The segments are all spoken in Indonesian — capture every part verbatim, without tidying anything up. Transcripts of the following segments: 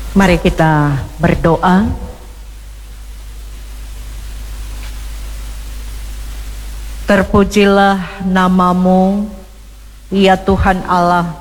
Mari kita berdoa. Terpujilah namamu, ya Tuhan Allah,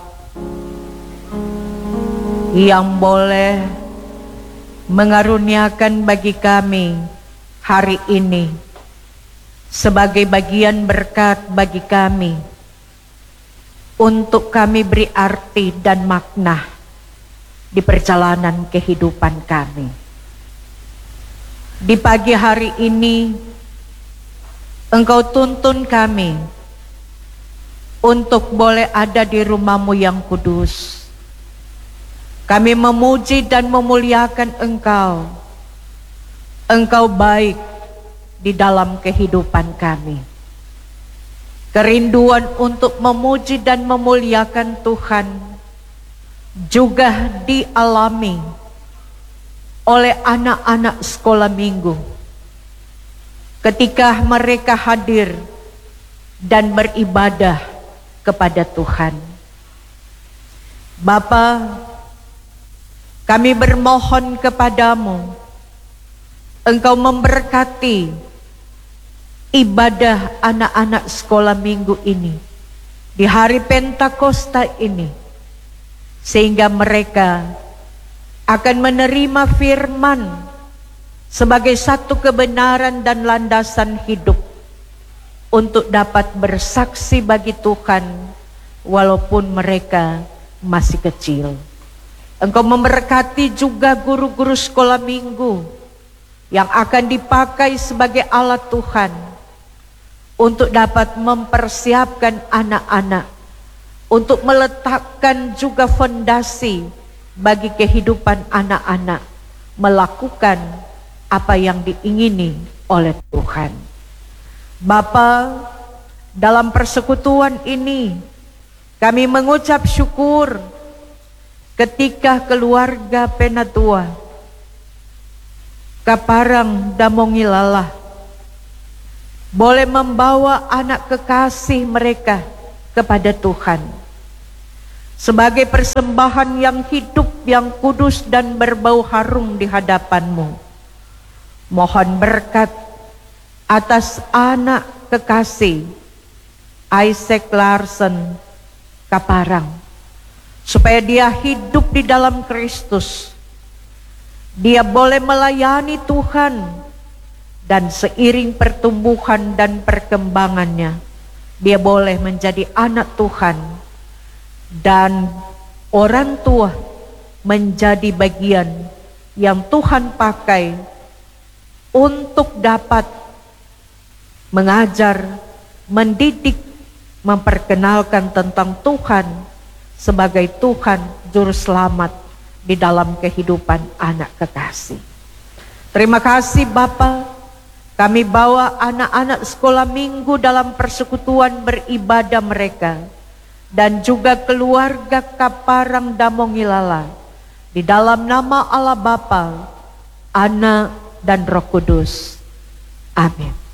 yang boleh mengaruniakan bagi kami hari ini sebagai bagian berkat bagi kami, untuk kami beri arti dan makna di perjalanan kehidupan kami. Di pagi hari ini, Engkau tuntun kami untuk boleh ada di rumah-Mu yang kudus. Kami memuji dan memuliakan Engkau. Engkau baik di dalam kehidupan kami. Kerinduan untuk memuji dan memuliakan Tuhan juga dialami oleh anak-anak sekolah minggu ketika mereka hadir dan beribadah kepada Tuhan. Bapa, kami bermohon kepadamu, Engkau memberkati ibadah anak-anak sekolah minggu ini di hari Pentakosta ini, sehingga mereka akan menerima firman sebagai satu kebenaran dan landasan hidup untuk dapat bersaksi bagi Tuhan walaupun mereka masih kecil. Engkau memberkati juga guru-guru sekolah minggu yang akan dipakai sebagai alat Tuhan untuk dapat mempersiapkan anak-anak, untuk meletakkan juga fondasi bagi kehidupan anak-anak, melakukan apa yang diingini oleh Tuhan. Bapa, dalam persekutuan ini kami mengucap syukur ketika keluarga Penatua Kaparang Damongilalah boleh membawa anak kekasih mereka kepada Tuhan sebagai persembahan yang hidup, yang kudus dan berbau harum di hadapan-Mu. Mohon berkat atas anak kekasih Isaac Larsen Kaparang, supaya dia hidup di dalam Kristus. Dia boleh melayani Tuhan, dan seiring pertumbuhan dan perkembangannya, dia boleh menjadi anak Tuhan, dan orang tua menjadi bagian yang Tuhan pakai untuk dapat mengajar, mendidik, memperkenalkan tentang Tuhan sebagai Tuhan Juru Selamat di dalam kehidupan anak kekasih. Terima kasih Bapa, kami bawa anak-anak sekolah minggu dalam persekutuan beribadah mereka, dan juga keluarga Kaparang Damongilala, di dalam nama Allah Bapa, Anak, dan Roh Kudus. Amin.